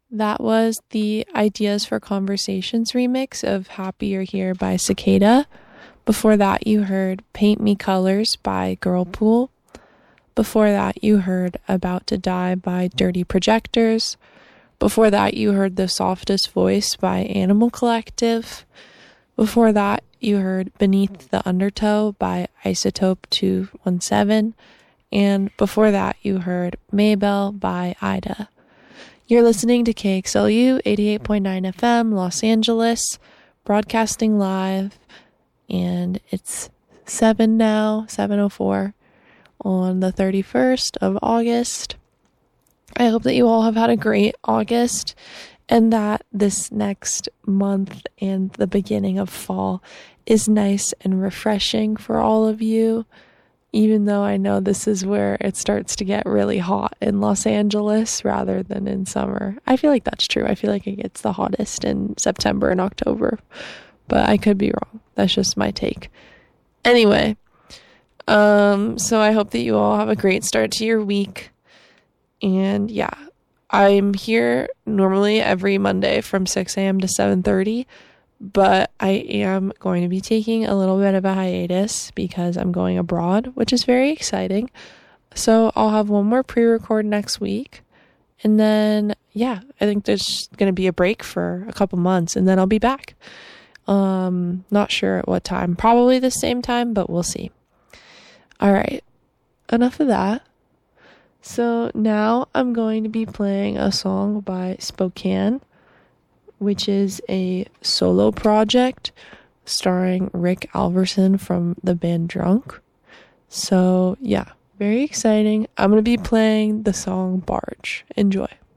That was the Ideas for Conversations remix of Happy You're Here by Cicada. Before that, you heard Paint Me Colors by Girlpool. Before that, you heard About to Die by Dirty Projectors. Before that, you heard The Softest Voice by Animal Collective. Before that, you heard Beneath the Undertow by Isotope 217. And before that, you heard Maybell by Ida. You're listening to KXLU 88.9 FM, Los Angeles, broadcasting live, and it's 7:04 on the 31st of August. I hope that you all have had a great August and that this next month and the beginning of fall is nice and refreshing for all of you. Even though I know this is where it starts to get really hot in Los Angeles rather than in summer. I feel like that's true. I feel like it gets the hottest in September and October, but I could be wrong. That's just my take. Anyway, so I hope that you all have a great start to your week. And yeah, I'm here normally every Monday from 6 a.m. to 7:30. But I am going to be taking a little bit of a hiatus because I'm going abroad, which is very exciting. So I'll have one more pre-record next week. And then, yeah, I think there's going to be a break for a couple months and then I'll be back. Not sure at what time. Probably the same time, but we'll see. All right. Enough of that. So now I'm going to be playing a song by Spokane, which is a solo project starring Rick Alverson from the band Drunk. So, yeah, very exciting. I'm going to be playing the song Barge. Enjoy.